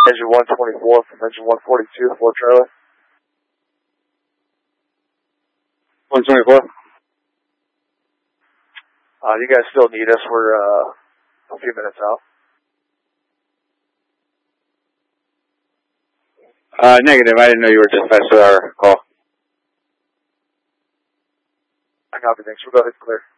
Engine 124 from engine 142, 4 Charlie. 124. You guys still need us. We're a few minutes out. Negative. I didn't know you were dispatched to our call. I copy. Thanks. We'll go ahead and clear.